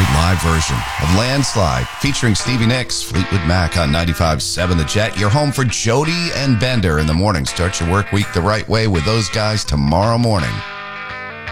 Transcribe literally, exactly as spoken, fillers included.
great live version of Landslide featuring Stevie Nicks, Fleetwood Mac on ninety-five point seven The Jet. You're home for Jody and Bender in the morning. Start your work week the right way with those guys tomorrow morning.